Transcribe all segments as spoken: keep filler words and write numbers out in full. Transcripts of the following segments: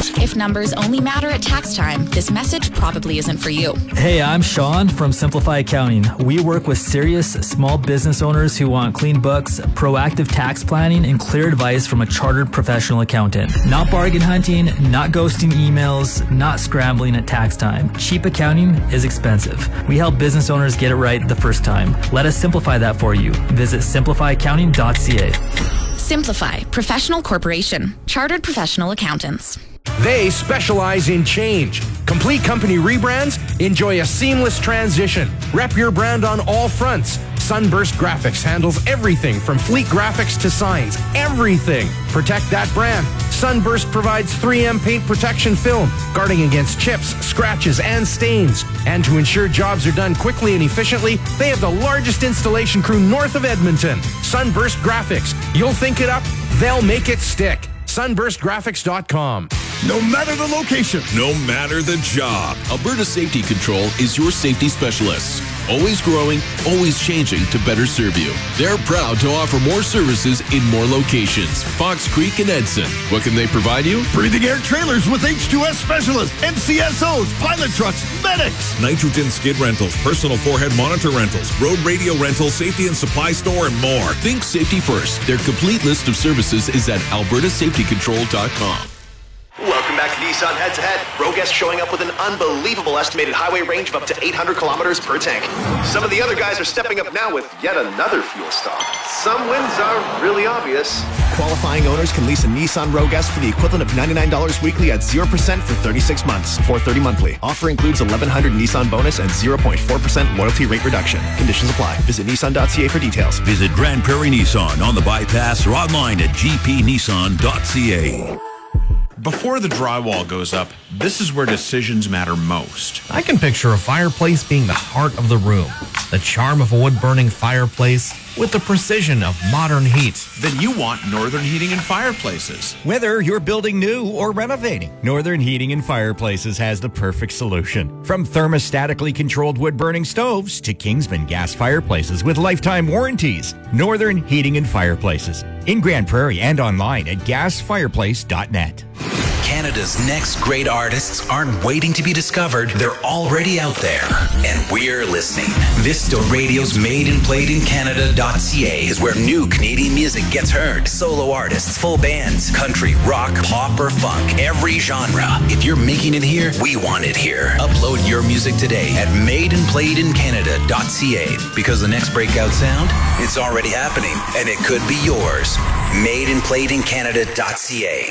If numbers only matter at tax time, this message probably isn't for you. Hey, I'm Sean from Simplify Accounting. We work with serious small business owners who want clean books, proactive tax planning, and clear advice from a chartered professional accountant. Not bargain hunting, not ghosting emails, not scrambling at tax time. Cheap accounting is expensive. We help business owners get it right the first time. Let us simplify that for you. Visit simplify accounting dot c a. Simplify Professional Corporation. Chartered professional accountants. They specialize in change. Complete company rebrands? Enjoy a seamless transition. Rep your brand on all fronts. Sunburst Graphics handles everything from fleet graphics to signs. Everything. Protect that brand. Sunburst provides three M paint protection film, guarding against chips, scratches, and stains. And to ensure jobs are done quickly and efficiently, they have the largest installation crew north of Edmonton. Sunburst Graphics. You'll think it up, they'll make it stick. sunburst graphics dot com. No matter the location, no matter the job, Alberta Safety Control is your safety specialist. Always growing, always changing to better serve you. They're proud to offer more services in more locations. Fox Creek and Edson. What can they provide you? Breathing air trailers with H two S specialists, N C S Os, pilot trucks, medics. Nitrogen skid rentals, personal forehead monitor rentals, road radio rentals, safety and supply store, and more. Think safety first. Their complete list of services is at alberta safety control dot com. Welcome back to Nissan Head to Head. Roguest showing up with an unbelievable estimated highway range of up to eight hundred kilometers per tank. Some of the other guys are stepping up now with yet another fuel stop. Some wins are really obvious. Qualifying owners can lease a Nissan Rogue S for the equivalent of ninety-nine dollars weekly at zero percent for thirty-six months, four hundred thirty monthly. Offer includes eleven hundred Nissan bonus and zero point four percent loyalty rate reduction. Conditions apply. Visit nissan dot c a for details. Visit Grand Prairie Nissan on the bypass or online at g p nissan dot c a. Before the drywall goes up, this is where decisions matter most. I can picture a fireplace being the heart of the room. The charm of a wood-burning fireplace with the precision of modern heat. Then you want Northern Heating and Fireplaces. Whether you're building new or renovating, Northern Heating and Fireplaces has the perfect solution. From thermostatically controlled wood-burning stoves to Kingsman gas fireplaces with lifetime warranties, Northern Heating and Fireplaces. In Grand Prairie and online at gas fireplace dot net. Canada's next great artists aren't waiting to be discovered. They're already out there, and we're listening. Vista Radio's Made and Played in Canada dot c a is where new Canadian music gets heard. Solo artists, full bands, country, rock, pop, or funk, every genre. If you're making it here, we want it here. Upload your music today at Made and Played in Canada dot c a, because the next breakout sound, it's already happening, and it could be yours. Made and Played in Canada dot c a.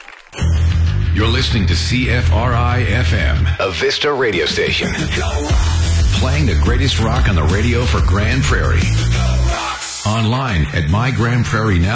You're listening to C F R I F M, a Vista radio station. Playing the greatest rock on the radio for Grand Prairie. Online at my grand prairie now